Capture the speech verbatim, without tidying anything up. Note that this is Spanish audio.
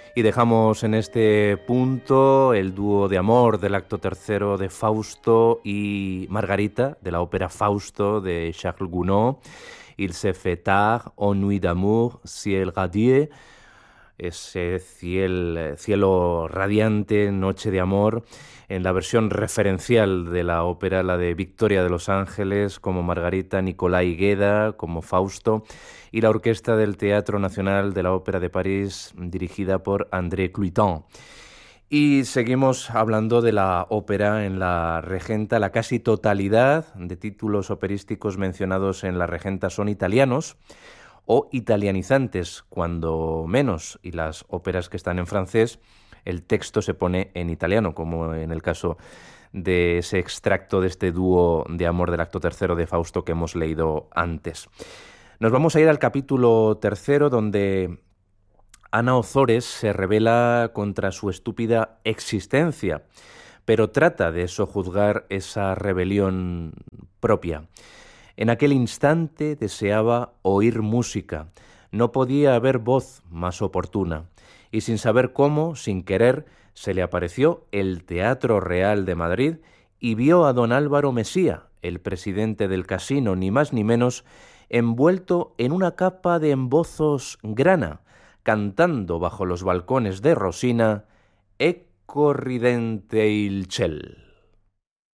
Y dejamos en este punto el dúo de amor del acto tercero de Fausto y Margarita, de la ópera Fausto de Charles Gounod. Il se fait tard, en nuit d'amour, ciel radieux. Ese ciel, cielo radiante, noche de amor, en la versión referencial de la ópera, la de Victoria de los Ángeles, como Margarita, Nicolai Gueda, como Fausto, y la orquesta del Teatro Nacional de la Ópera de París, dirigida por André Cluiton. Y seguimos hablando de la ópera en la Regenta. La casi totalidad de títulos operísticos mencionados en la Regenta son italianos, o italianizantes, cuando menos, y las óperas que están en francés, el texto se pone en italiano, como en el caso de ese extracto de este dúo de amor del acto tercero de Fausto que hemos leído antes. Nos vamos a ir al capítulo tercero, donde Ana Ozores se rebela contra su estúpida existencia, pero trata de sojuzgar esa rebelión propia. En aquel instante deseaba oír música. No podía haber voz más oportuna. Y sin saber cómo, sin querer, se le apareció el Teatro Real de Madrid y vio a don Álvaro Mesía, el presidente del casino, ni más ni menos, envuelto en una capa de embozos grana, cantando bajo los balcones de Rosina, Ecco ridente il ciel.